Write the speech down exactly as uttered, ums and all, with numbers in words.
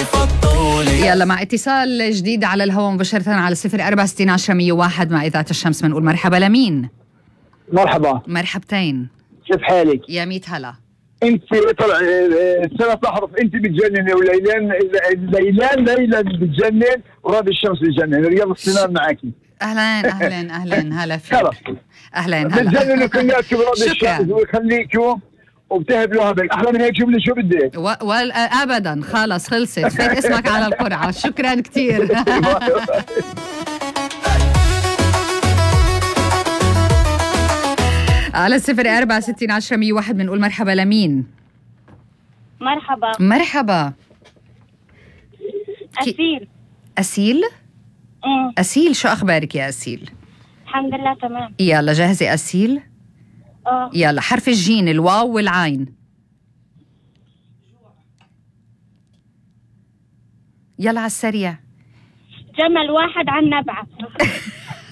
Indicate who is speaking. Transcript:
Speaker 1: يلا مع اتصال جديد على الهواء مباشرة على صفر أربعة ستين عشرة مية واحد مع إذاعة الشمس. بنقول مرحبا لمين؟
Speaker 2: مرحبا.
Speaker 1: مرحبتين.
Speaker 2: كيف حالك؟
Speaker 1: يا ميت هلا.
Speaker 2: انت طلع سنة تحرف انت بتجنني وليلان ليلان ليلى بتجنن وغادي الشمس بتجنن. رياض السنان معاكي.
Speaker 1: اهلا اهلا اهلا هلا فيك. اهلا هلا.
Speaker 2: بتجننوا كلياتكم رياض الشمس ويخليكم وبتهبلوا هبل. احلى من هيك شو بدي شو بدي؟
Speaker 1: و... ابدا خلص خلصت. فات اسمك على القرعة. شكرا كثير. على صفر أربعة ستين عشرة مية واحد بنقول مرحبا لمين؟
Speaker 3: مرحبا.
Speaker 1: مرحبا.
Speaker 3: أسيل.
Speaker 1: أسيل؟
Speaker 3: ايه.
Speaker 1: أسيل شو أخبارك يا أسيل؟
Speaker 3: الحمد لله تمام.
Speaker 1: يلا جاهزة أسيل؟
Speaker 3: اه.
Speaker 1: يلا حرف الجين، الواو والعين. يلا على السريع.
Speaker 3: جمل واحد عن نبعة.